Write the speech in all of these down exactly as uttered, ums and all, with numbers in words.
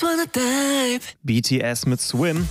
B T S mit Swim.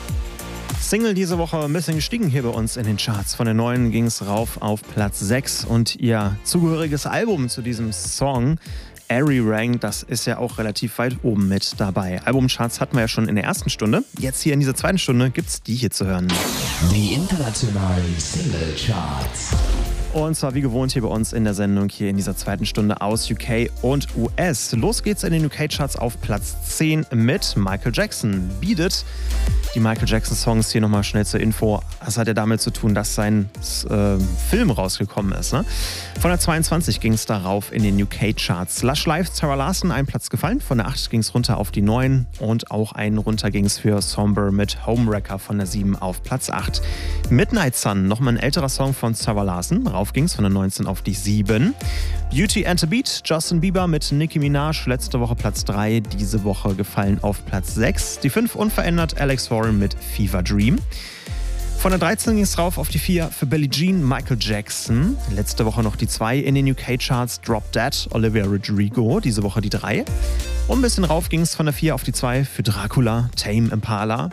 Single diese Woche ein bisschen gestiegen hier bei uns in den Charts. Von der neuen ging es rauf auf Platz sechs und ihr zugehöriges Album zu diesem Song, Airy Rank, das ist ja auch relativ weit oben mit dabei. Albumcharts hatten wir ja schon in der ersten Stunde. Jetzt hier in dieser zweiten Stunde gibt's die hier zu hören. Die internationalen Single-Charts. Und zwar wie gewohnt hier bei uns in der Sendung, hier in dieser zweiten Stunde aus U K und U S. Los geht's in den U K-Charts auf Platz zehn mit Michael Jackson. Beat It. Die Michael Jackson-Songs hier nochmal schnell zur Info. Das hat ja damit zu tun, dass sein äh, Film rausgekommen ist. Ne? Von der zweiundzwanzig ging es darauf in den U K-Charts. Lush Life, Sarah Larson, ein Platz gefallen. Von der acht ging es runter auf die neun. Und auch einen runter ging es für Somber mit Homewrecker von der sieben auf Platz acht. Midnight Sun, nochmal ein älterer Song von Sarah Larson. Rauf ging es von der neunzehn auf die sieben. Beauty and the Beat, Justin Bieber mit Nicki Minaj. Letzte Woche Platz drei, diese Woche gefallen auf Platz sechs. Die fünf unverändert, Alex Warren mit Fever Dream. Von der dreizehn ging es rauf auf die vier für Billie Jean, Michael Jackson. Letzte Woche noch die zwei in den U K-Charts, Drop Dead, Olivia Rodrigo. Diese Woche die drei. Und ein bisschen rauf ging es von der vier auf die zwei für Dracula, Tame Impala.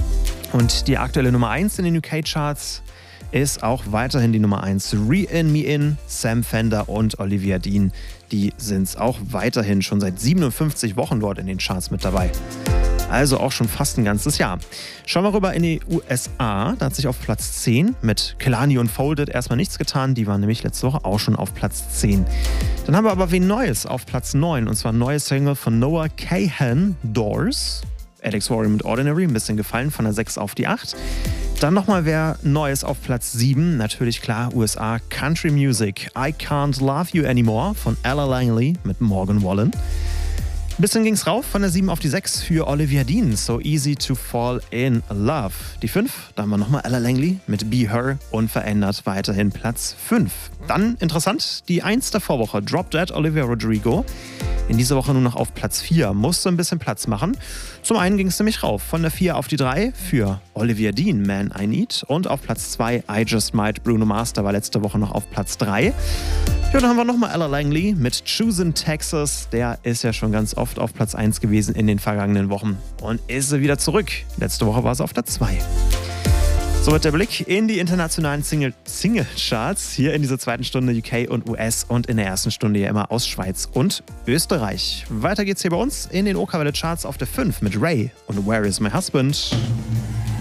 Und die aktuelle Nummer eins in den U K-Charts ist auch weiterhin die Nummer eins. Re-In Me In, Sam Fender und Olivia Dean. Die sind es auch weiterhin schon seit siebenundfünfzig Wochen dort in den Charts mit dabei. Also auch schon fast ein ganzes Jahr. Schauen wir rüber in die U S A. Da hat sich auf Platz zehn mit Kehlani und Folded erstmal nichts getan. Die waren nämlich letzte Woche auch schon auf Platz zehn. Dann haben wir aber wen Neues auf Platz neun. Und zwar ein neues Single von Noah Kahan, Doors. Alex Warren mit Ordinary, ein bisschen gefallen, von der sechs auf die acht. Dann nochmal wer Neues auf Platz sieben. Natürlich klar, U S A Country Music. I Can't Love You Anymore von Ella Langley mit Morgan Wallen. Ein bisschen ging's rauf, von der sieben auf die sechs für Olivia Dean, So Easy to Fall in Love. Die fünf, da haben wir nochmal Ella Langley mit Be Her, unverändert weiterhin Platz fünf. Dann interessant, die eins der Vorwoche, Drop Dead, Olivia Rodrigo. In dieser Woche nur noch auf Platz vier, musste ein bisschen Platz machen. Zum einen ging es nämlich rauf, von der vier auf die drei für Olivia Dean, Man I Need. Und auf Platz zwei, I Just Might, Bruno Mars, der war letzte Woche noch auf Platz drei. Ja, dann haben wir nochmal Ella Langley mit Choosing Texas. Der ist ja schon ganz oft auf Platz eins gewesen in den vergangenen Wochen. Und ist sie wieder zurück. Letzte Woche war sie auf der zwei. Soweit der Blick in die internationalen Single- Single-Charts. Hier in dieser zweiten Stunde U K und U S und in der ersten Stunde ja immer aus Schweiz und Österreich. Weiter geht's hier bei uns in den OK-Welle-Charts auf der fünf mit Ray und Where Is My Husband?